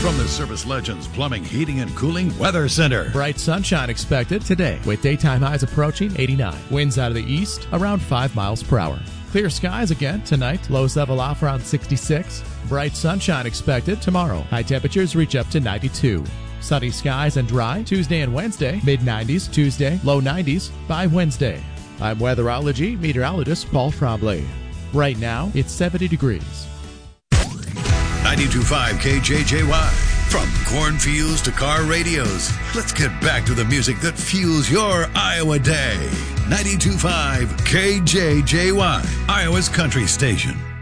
From the Service Legends Plumbing, Heating, and Cooling Weather Center. Bright sunshine expected today with daytime highs approaching 89. Winds out of the east around 5 miles per hour. Clear skies again tonight. Lows level off around 66. Bright sunshine expected tomorrow. High temperatures reach up to 92. Sunny skies and dry Tuesday and Wednesday. Mid-90s Tuesday, low 90s by Wednesday. I'm weatherology meteorologist Paul Trombley. Right now, it's 70 degrees. 92.5 KJJY. From cornfields to car radios, let's get back to the music that fuels your Iowa day. 92.5 KJJY, Iowa's country station.